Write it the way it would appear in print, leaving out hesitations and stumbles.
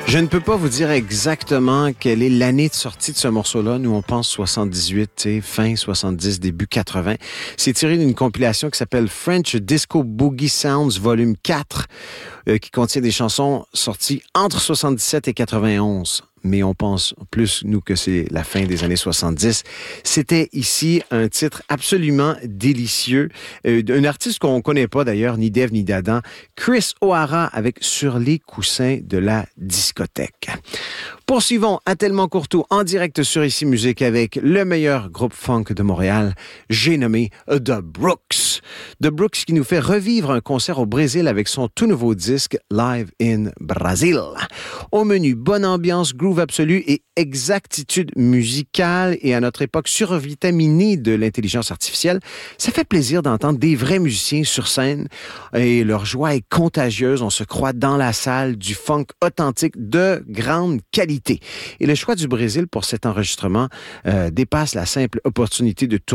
Je ne peux pas vous dire exactement quelle est l'année de sortie de ce morceau-là. Nous, on pense 78, fin 70, début 80. C'est tiré d'une compilation qui s'appelle French Disco Boogie Sounds Volume 4, qui contient des chansons sorties entre 77 et 91. Mais on pense plus, nous, que c'est la fin des années 70. C'était ici un titre absolument délicieux. Un artiste qu'on ne connaît pas d'ailleurs, ni d'Ève ni d'Adam, Chris O'Hara avec Sur les coussins de la discothèque. Poursuivons à Tellement Courtois en direct sur Ici Musique avec le meilleur groupe funk de Montréal, j'ai nommé The Brooks. The Brooks qui nous fait revivre un concert au Brésil avec son tout nouveau disque Live in Brazil. Au menu, bonne ambiance, groove absolu et exactitude musicale, et à notre époque survitaminée de l'intelligence artificielle, ça fait plaisir d'entendre des vrais musiciens sur scène et leur joie est contagieuse. On se croit dans la salle du funk authentique de grande qualité. Et le choix du Brésil pour cet enregistrement dépasse la simple opportunité de tourner